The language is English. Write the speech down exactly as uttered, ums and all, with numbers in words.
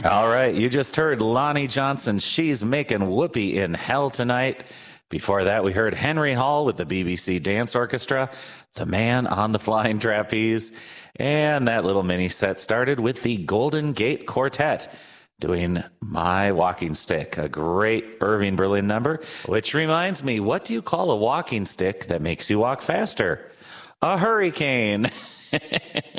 All right, you just heard Lonnie Johnson. She's making whoopee in hell tonight. Before that, we heard Henry Hall with the B B C Dance Orchestra, The Man on the Flying Trapeze. And that little mini set started with the Golden Gate Quartet doing My Walking Stick, a great Irving Berlin number. Which reminds me, what do you call a walking stick that makes you walk faster? A hurricane.